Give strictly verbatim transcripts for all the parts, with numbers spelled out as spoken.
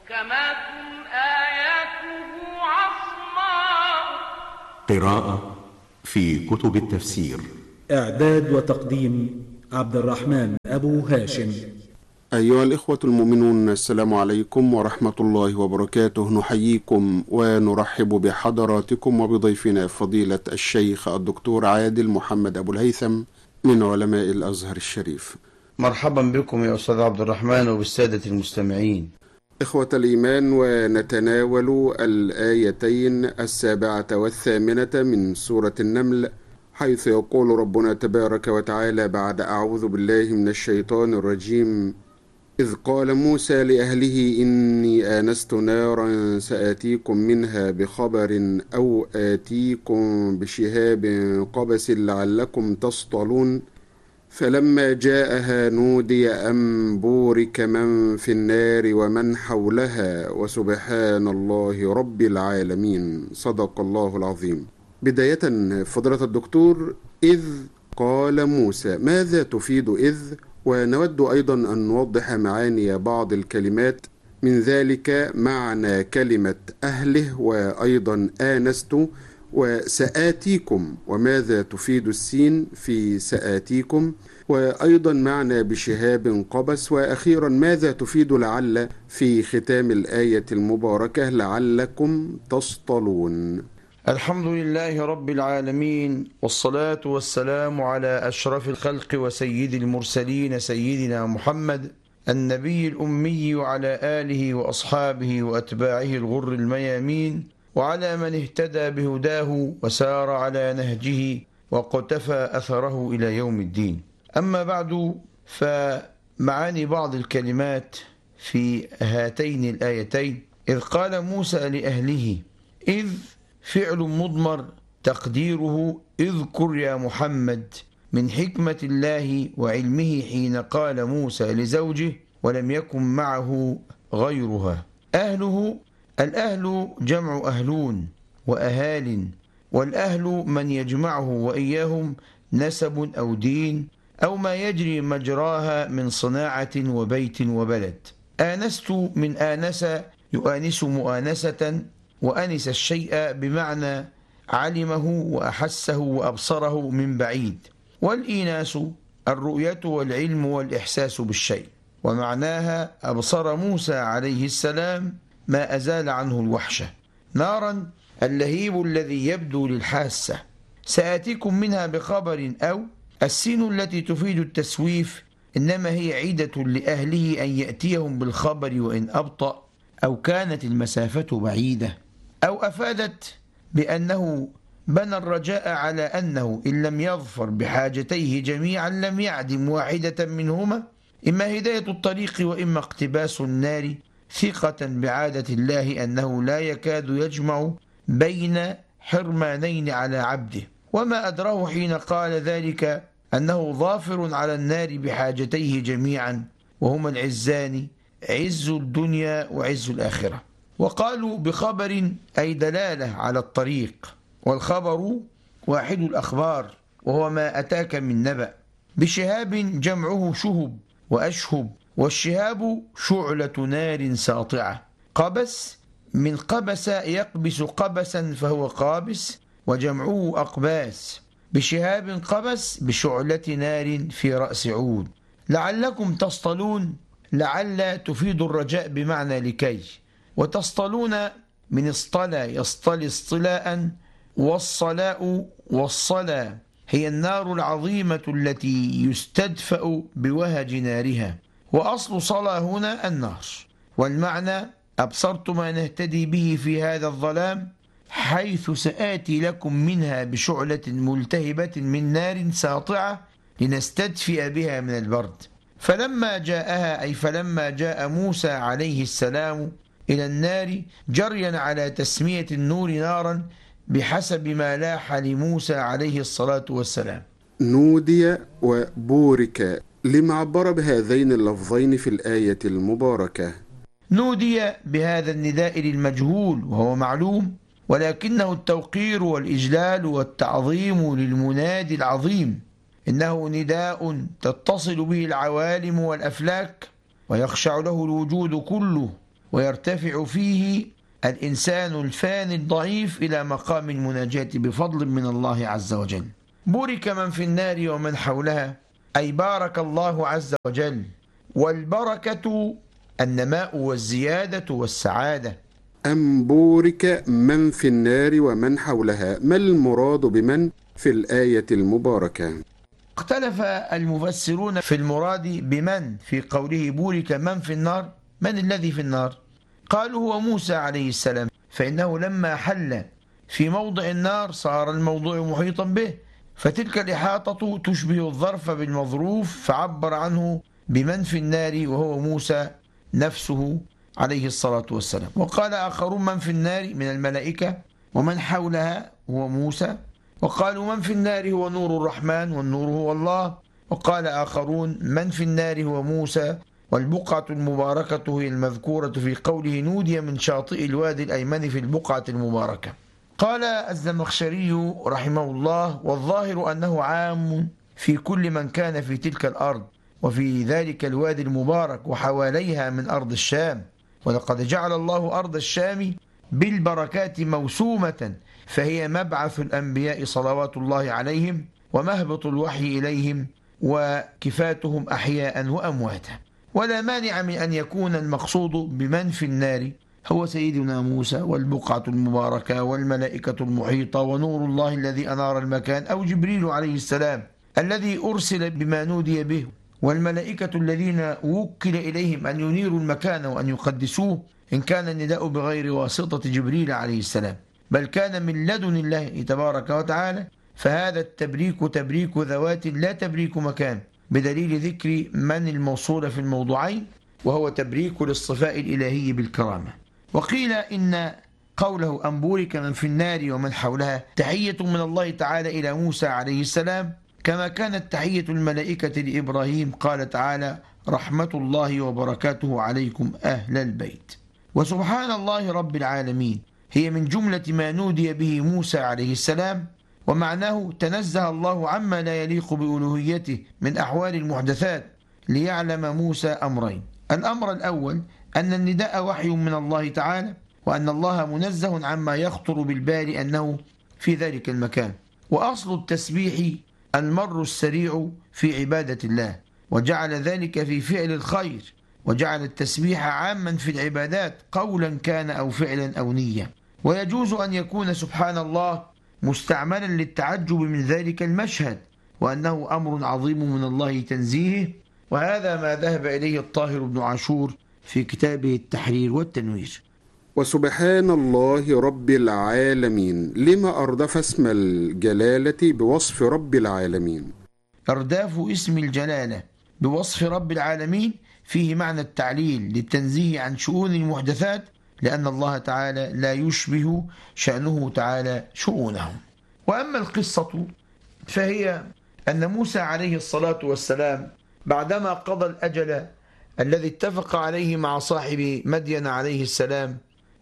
محكمات آياته عصماء. قراءة في كتب التفسير. إعداد وتقديم عبد الرحمن أبو هاشم. أيها الإخوة المؤمنون، السلام عليكم ورحمة الله وبركاته. نحييكم ونرحب بحضراتكم وبضيفنا فضيلة الشيخ الدكتور عادل محمد أبو الهيثم من علماء الأزهر الشريف. مرحبا بكم يا أستاذ عبد الرحمن وبالسادة المستمعين. إخوة الإيمان، ونتناول الآيتين السابعة والثامنة من سورة النمل، حيث يقول ربنا تبارك وتعالى بعد أعوذ بالله من الشيطان الرجيم: إذ قال موسى لأهله إني آنست نارا سآتيكم منها بخبر أو آتيكم بشهاب قبس لعلكم تصطلون، فلما جاءها نودي أن بورك من في النار ومن حولها وسبحان الله رب العالمين. صدق الله العظيم. بداية فضيلة الدكتور، إذ قال موسى، ماذا تفيد إذ؟ ونود أيضا أن نوضح معاني بعض الكلمات، من ذلك معنى كلمة أهله، وأيضا آنست وسآتيكم، وماذا تفيد السين في سآتيكم، وأيضا معنى بشهاب قبس، وأخيرا ماذا تفيد لعل في ختام الآية المباركة لعلكم تصطلون. الحمد لله رب العالمين، والصلاة والسلام على أشرف الخلق وسيد المرسلين سيدنا محمد النبي الأمي، وعلى آله وأصحابه وأتباعه الغر الميامين، وعلى من اهتدى بهداه وسار على نهجه وقتفى أثره إلى يوم الدين. أما بعد، فمعاني بعض الكلمات في هاتين الآيتين. إذ قال موسى لأهله، إذ فعل مضمر تقديره اذكر يا محمد، من حكمة الله وعلمه حين قال موسى لزوجه ولم يكن معه غيرها. أهله، الأهل جمع أهلون وأهال، والأهل من يجمعه وإياهم نسب أو دين أو ما يجري مجراها من صناعة وبيت وبلد. آنست من آنس يؤانس مؤانسة، وأنس الشيء بمعنى علمه وأحسه وأبصره من بعيد. والإيناس الرؤية والعلم والإحساس بالشيء، ومعناها أبصر موسى عليه السلام ما أزال عنه الوحشة. نارا اللهيب الذي يبدو للحاسة. سآتيكم منها بخبر، أو السين التي تفيد التسويف إنما هي عيدة لأهله أن يأتيهم بالخبر وإن أبطأ أو كانت المسافة بعيدة، أو أفادت بأنه بنى الرجاء على أنه إن لم يظفر بحاجتيه جميعا لم يعدم واحدة منهما، إما هداية الطريق وإما اقتباس النار، ثقة بعادة الله أنه لا يكاد يجمع بين حرمانين على عبده. وما أدره حين قال ذلك أنه ظافر على النار بحاجتيه جميعا، وهما العزان، عز الدنيا وعز الآخرة. وقالوا بخبر أي دلالة على الطريق، والخبر واحد الأخبار وهو ما أتاك من نبأ. بشهاب جمعه شهب وأشهب، والشهاب شعلة نار ساطعة. قبس من قبس يقبس قبسا فهو قابس، وجمعه أقباس. بشهاب قبس بشعلة نار في رأس عود. لعلكم تصطلون، لعل تفيد الرجاء بمعنى لكي، وتصطلون من اصطلى يصطلي اصطلاء، والصلاء والصلا هي النار العظيمة التي يستدفأ بوهج نارها، وأصل صلى هنا النار. والمعنى أبصرت ما نهتدي به في هذا الظلام، حيث سآتي لكم منها بشعلة ملتهبة من نار ساطعة لنستدفئ بها من البرد. فلما جاءها، أي فلما جاء موسى عليه السلام إلى النار، جريا على تسمية النور نارا بحسب ما لاح لموسى عليه الصلاة والسلام. نودي وبورك، لما عبر بهذين اللفظين في الآية المباركة. نودي بهذا النداء للمجهول وهو معلوم، ولكنه التوقير والإجلال والتعظيم للمنادي العظيم. إنه نداء تتصل به العوالم والأفلاك، ويخشع له الوجود كله، ويرتفع فيه الإنسان الفاني الضعيف إلى مقام المناجاة بفضل من الله عز وجل. بورك من في النار ومن حولها، أي بارك الله عز وجل، والبركة النماء والزيادة والسعادة. أم بورك من في النار ومن حولها، ما المراد بمن في الآية المباركة؟ اختلف المفسرون في المراد بمن في قوله بورك من في النار. من الذي في النار؟ قالوا هو موسى عليه السلام، فإنه لما حل في موضع النار صار الموضوع محيطا به، فتلك الإحاطة تشبه الظرف بالمظروف، فعبر عنه بمن في النار وهو موسى نفسه عليه الصلاة والسلام. وقال آخرون من في النار من الملائكة، ومن حولها هو موسى، وقالوا من في النار هو نور الرحمن والنور هو الله. وقال آخرون من في النار هو موسى، والبقعة المباركة هي المذكورة في قوله نودي من شاطئ الوادي الأيمن في البقعة المباركة. قال الزمخشري رحمه الله والظاهر أنه عام في كل من كان في تلك الأرض وفي ذلك الوادي المبارك وحواليها من أرض الشام، ولقد جعل الله أرض الشام بالبركات موسومة، فهي مبعث الأنبياء صلوات الله عليهم ومهبط الوحي إليهم وكفاتهم أحياء وأمواتا. ولا مانع من أن يكون المقصود بمن في النار هو سيدنا موسى والبقعة المباركة والملائكة المحيطة ونور الله الذي أنار المكان، أو جبريل عليه السلام الذي أرسل بما نودي به، والملائكة الذين وكل إليهم أن ينيروا المكان وأن يقدسوه، إن كان النداء بغير واسطة جبريل عليه السلام بل كان من لدن الله تبارك وتعالى، فهذا التبريك تبريك ذوات لا تبريك مكان، بدليل ذكر من الموصول في الموضوعين، وهو تبريك للصفاء الإلهي بالكرامة. وقيل إن قوله أن بورك من في النار ومن حولها تحية من الله تعالى إلى موسى عليه السلام، كما كانت تحية الملائكة لإبراهيم، قال تعالى رحمة الله وبركاته عليكم أهل البيت. وسبحان الله رب العالمين هي من جملة ما نودي به موسى عليه السلام، ومعناه تنزه الله عما لا يليق بألوهيته من أحوال المحدثات، ليعلم موسى أمرين: الأمر الأول أن النداء وحي من الله تعالى، وأن الله منزه عما يخطر بالبال أنه في ذلك المكان. وأصل التسبيح المر السريع في عبادة الله، وجعل ذلك في فعل الخير، وجعل التسبيح عاما في العبادات قولا كان أو فعلا أو نية. ويجوز أن يكون سبحان الله مستعملا للتعجب من ذلك المشهد، وأنه أمر عظيم من الله تنزيهه، وهذا ما ذهب إليه الطاهر بن عاشور في كتابه التحرير والتنوير. وسبحان الله رب العالمين، لما أردف اسم الجلالة بوصف رب العالمين؟ أرداف اسم الجلالة بوصف رب العالمين فيه معنى التعليل للتنزيه عن شؤون المحدثات، لأن الله تعالى لا يشبه شأنه تعالى شؤونهم. وأما القصة فهي أن موسى عليه الصلاة والسلام بعدما قضى الأجل الذي اتفق عليه مع صاحب مدين عليه السلام،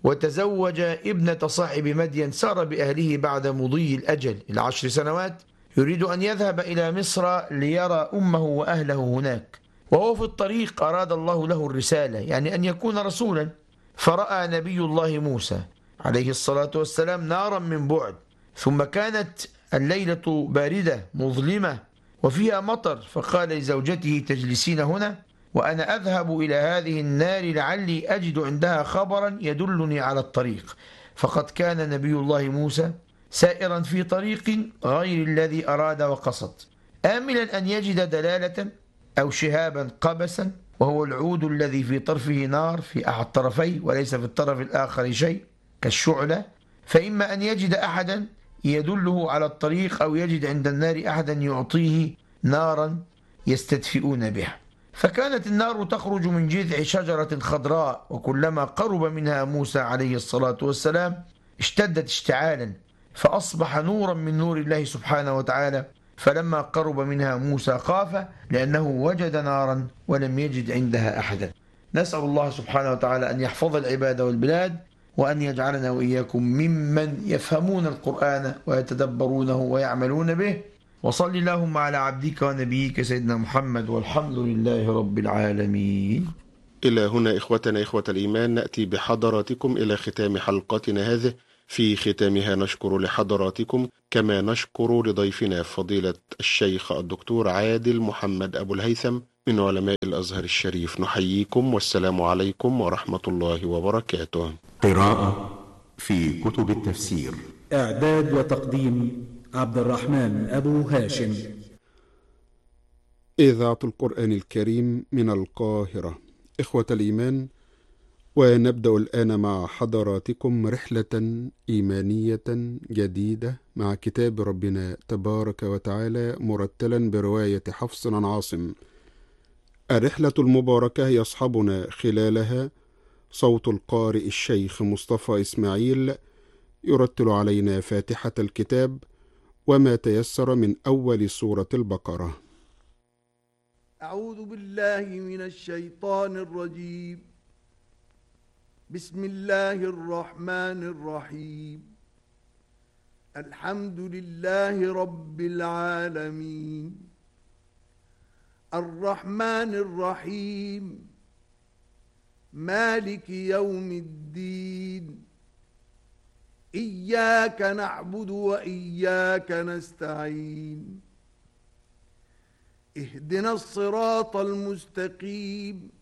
وتزوج ابنة صاحب مدين، سار بأهله بعد مضي الأجل العشر سنوات، يريد أن يذهب إلى مصر ليرى أمه وأهله هناك. وهو في الطريق أراد الله له الرسالة، يعني أن يكون رسولا، فرأى نبي الله موسى عليه الصلاة والسلام نارا من بعد، ثم كانت الليلة باردة مظلمة وفيها مطر، فقال لزوجته تجلسين هنا وأنا أذهب إلى هذه النار لعلي أجد عندها خبرا يدلني على الطريق. فقد كان نبي الله موسى سائرا في طريق غير الذي أراد وقصد، آملا أن يجد دلالة أو شهابا قبسا، وهو العود الذي في طرفه نار في أحد طرفيه وليس في الطرف الآخر شيء كالشعلة، فإما أن يجد أحدا يدله على الطريق، أو يجد عند النار أحدا يعطيه نارا يستدفئون بها. فكانت النار تخرج من جذع شجرة خضراء، وكلما قرب منها موسى عليه الصلاة والسلام اشتدت اشتعالا، فأصبح نورا من نور الله سبحانه وتعالى. فلما قرب منها موسى خاف، لأنه وجد نارا ولم يجد عندها أحدا. نسأل الله سبحانه وتعالى أن يحفظ العباد والبلاد، وأن يجعلنا وإياكم ممن يفهمون القرآن ويتدبرونه ويعملون به. وصل اللهم على عبدك ونبيك سيدنا محمد، والحمد لله رب العالمين. إلى هنا إخوتنا إخوة الإيمان نأتي بحضراتكم إلى ختام حلقتنا هذه. في ختامها نشكر لحضراتكم كما نشكر لضيفنا فضيلة الشيخ الدكتور عادل محمد أبو الهيثم من علماء الأزهر الشريف. نحييكم والسلام عليكم ورحمة الله وبركاته. قراءة في كتب التفسير. إعداد وتقديم عبد الرحمن أبو هاشم. إذاعة القرآن الكريم من القاهرة. إخوة الإيمان، ونبدأ الآن مع حضراتكم رحلة إيمانية جديدة مع كتاب ربنا تبارك وتعالى مرتلا برواية حفص عن عاصم. الرحلة المباركة يصحبنا خلالها صوت القارئ الشيخ مصطفى إسماعيل يرتل علينا فاتحة الكتاب وما تيسر من أول سورة البقرة. أعوذ بالله من الشيطان الرجيم. بسم الله الرحمن الرحيم. الحمد لله رب العالمين الرحمن الرحيم مالك يوم الدين إياك نعبد وإياك نستعين اهدنا الصراط المستقيم